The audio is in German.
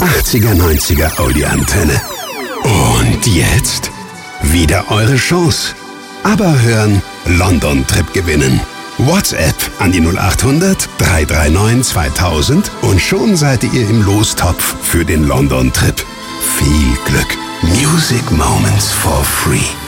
80er, 90er Audi-Antenne. Und jetzt wieder eure Chance. Aber hören, London-Trip gewinnen. WhatsApp an die 0800 339 2000 und schon seid ihr im Lostopf für den London-Trip. Viel Glück. Music Moments for free.